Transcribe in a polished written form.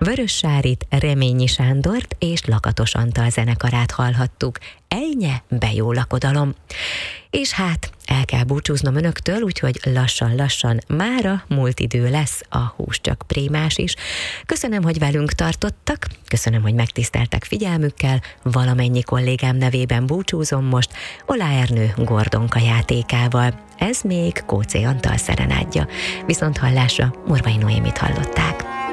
Vörös Sárit, Reményi Sándort és Lakatos Antal zenekarát hallhattuk. Ejnye, bejó lakodalom. És hát el kell búcsúznom önöktől, úgyhogy lassan-lassan mára múlt idő lesz, a hús csak prémás is. Köszönöm, hogy velünk tartottak, köszönöm, hogy megtiszteltek figyelmükkel, valamennyi kollégám nevében búcsúzom most Olá Ernő Gordonka játékával. Ez még Kóczé Antal szerenádja. Viszont hallásra Morvai Noémit hallották.